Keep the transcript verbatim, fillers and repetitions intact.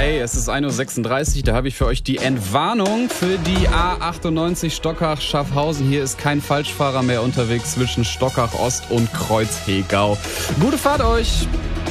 Hey, es ist ein Uhr sechsunddreißig, da habe ich für euch die Entwarnung für die A achtundneunzig Stockach-Schaffhausen. Hier ist kein Falschfahrer mehr unterwegs zwischen Stockach Ost und Kreuzhegau. Gute Fahrt euch!